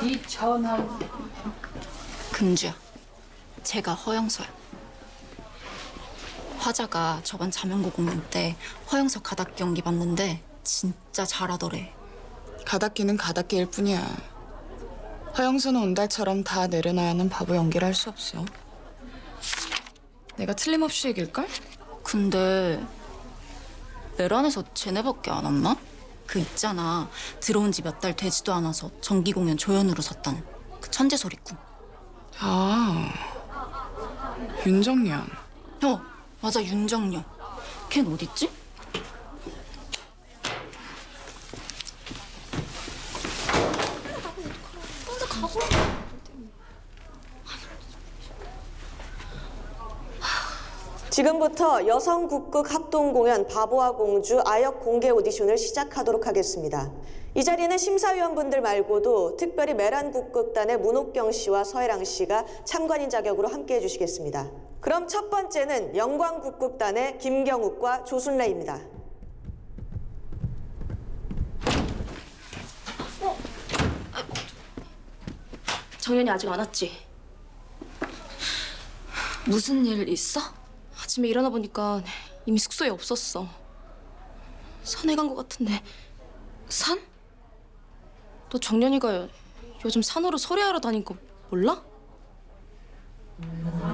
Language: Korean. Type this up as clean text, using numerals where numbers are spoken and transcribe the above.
이천원. 금주야. 제가 허영서야. 화자가 저번 자명고 공연 때 허영서 가닥기 연기 봤는데 진짜 잘하더래. 가닥기는 가닥기일 뿐이야. 허영수는 온달처럼 다 내려놔야 하는 바보 연기를 할 수 없어. 내가 틀림없이 이길걸? 근데 내란에서 쟤네밖에 안 왔나? 그 있잖아. 들어온 지 몇 달 되지도 않아서 정기 공연 조연으로 섰다는 그 천재 소리꾼. 아, 윤정년. 맞아, 윤정녀. 걘 어딨지? 지금부터 여성 국극 합동 공연 바보와 공주 아역 공개 오디션을 시작하도록 하겠습니다. 이 자리는 심사위원분들 말고도 특별히 메란 국극단의 문옥경 씨와 서혜랑 씨가 참관인 자격으로 함께해 주시겠습니다. 그럼 첫 번째는 영광 국극단의 김경욱과 조순래입니다. 정연이 아직 안 왔지? 무슨 일 있어? 아침에 일어나 보니까 이미 숙소에 없었어. 산에 간 것 같은데. 산? 너 정연이가 요즘 산으로 소리하러 다닌 거 몰라?